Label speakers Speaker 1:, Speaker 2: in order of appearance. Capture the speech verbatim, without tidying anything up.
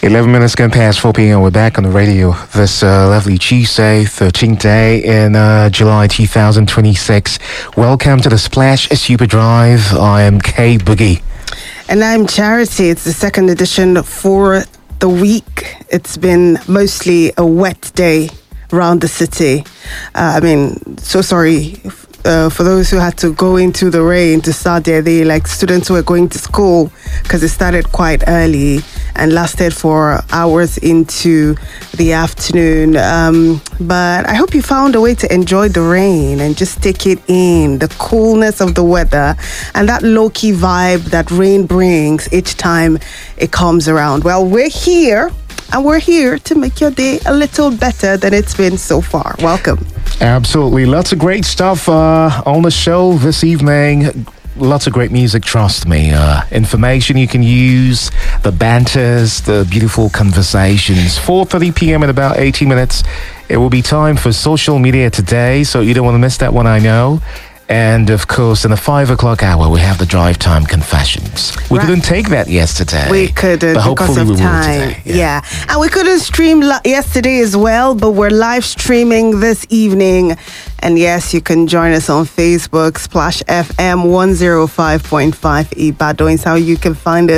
Speaker 1: eleven minutes gone past four p.m. We're back on the radio this uh, lovely Tuesday, thirteenth day in uh, July twenty twenty-six. Welcome to the Splash Super Drive. I am K Boogie.
Speaker 2: And I'm Charity. It's the second edition for the week. It's been mostly a wet day around the city. Uh, I mean, so sorry uh, for those who had to go into the rain to start their day, like students who were going to school, because it started quite early and lasted for hours into the afternoon. Um, but I hope you found a way to enjoy the rain and just take it in, the coolness of the weather and that low-key vibe that rain brings each time it comes around. Well, we're here. And we're here to make your day a little better than it's been so far. Welcome.
Speaker 1: Absolutely. Lots of great stuff uh, on the show this evening. Lots of great music, trust me. Uh, information you can use, the banters, the beautiful conversations. four thirty p.m. in about eighteen minutes. It will be time for social media today, so you don't want to miss that one, I know. And, of course, in the five o'clock hour, we have the drive time confessions. We right. couldn't take that yesterday.
Speaker 2: We couldn't
Speaker 1: but
Speaker 2: because
Speaker 1: hopefully
Speaker 2: of
Speaker 1: we
Speaker 2: time.
Speaker 1: will today. Yeah.
Speaker 2: yeah. And we couldn't stream li- yesterday as well, but we're live streaming this evening. And, yes, you can join us on Facebook, Splash F M one oh five point five Ibadan is how you can find us.